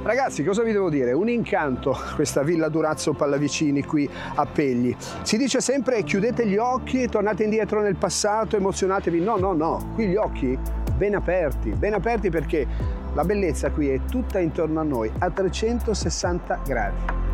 Ragazzi, cosa vi devo dire? Un incanto questa Villa Durazzo Pallavicini qui a Pegli. Si dice sempre chiudete gli occhi, tornate indietro nel passato, emozionatevi. No, no, no, qui gli occhi ben aperti perché la bellezza qui è tutta intorno a noi, a 360 gradi.